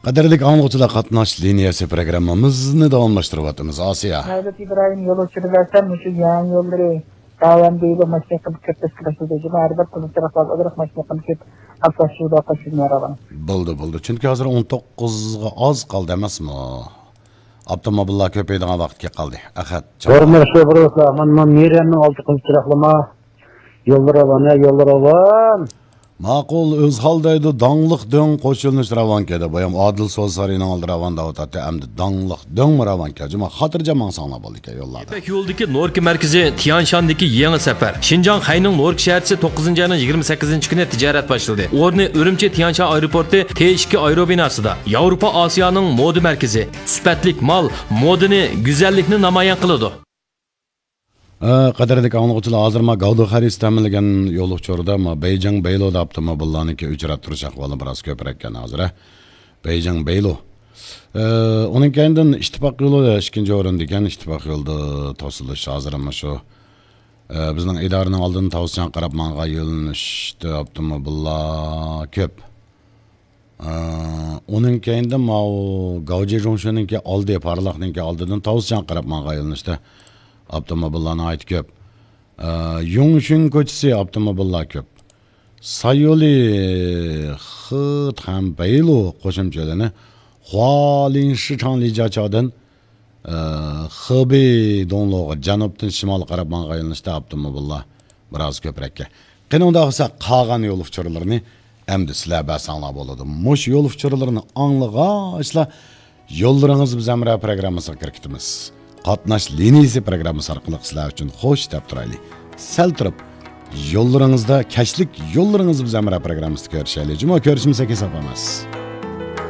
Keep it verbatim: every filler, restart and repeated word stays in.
Qadrli anlıqçılar qatnaş liniyasi programmamizni davomlashtiryapmiz. Asiya. Hayrat İbrahim yol uçurlarsan şu yan yolları Dayan değil o maçta kılıp köpes kılasıdaki mağarada kılıp taraflar olarak maçta kılıp köp aslaşıda kaçınlar alan. Buldu buldu. Çünkü hazır on to'qqizga az qaldı emasmi? Avtomobillar ko'paydigan vaqtga qoldi. Ahad. Görmüşler burası. Man man Miriam'ın altı kılıp çıraklama. Yollara var ne yollara var. Maqul o'z holdaydi dongliq do'ng qo'shilnish ravonkada. Bu ham Odil so'z sarining oldi ravonda o'tadi. Endi dongliq do'ng ravonka. Juma xotirjam sanglab oldik yo'llarda. İpek yo'ldagi Norki markazi Tianshandagi yangi safar. Xinjiang Hayning Norki shahrida to'qqizinchi ayning yigirma sakkizinchi kuni tijorat boshladi. O'rni Urumchi Tianshan aeroporti T ikki aerobinosida. Yevropa Osiyoning moda markazi. Sifatlik mal, modani, go'zallikni namoyon qiladi. Qadrli anlıqçılar hazır ma Gavdo Haris ta'minlagan yo'lovchilarda ma Beijing Beylo'da avtomobillarniki uchrab turish ahvoli biroz ko'proq ekan hozir. Beijing Beylo. Uning keyindan ittifoq yo'lida ikkinchi o'rinda ekan, ittifoq yo'lida to'silish hozir mana shu bizning idoraning oldini tavsiyan qarab manga yo'linishdi avtomobillar ko'p. Uning keyindan ma Gaoji Zhongshuninki oldi parlaqninki oldidan tavsiyan qarab manga yo'linishdi. Avtomobillarni ayt ko'p. Yongshun ko'chasi avtomobillar ko'p. Sayoli Xit ham Beylo qo'shimchalarni Hualin Shichangli jachodan Xibey donlog'i janubdan shimol qarab manga yo'nalishda avtomobillar biroz ko'proqga. Qanday bo'lsa qolgan yo'l uchurlarini endi sizlar basanlab bo'ladi. Mush yo'l uchurlarini anglag'achlar yo'llaringiz biz amra programmasiga kiritamiz. Qatnaş liniyasi programmasi orqali sizlar uchun xo'sh deb turaylik. Sal turib yo'llaringizda kashlik yo'llaringiz biz amra programmasida ko'rishaylik. Juma ko'rishimizga kesab emas.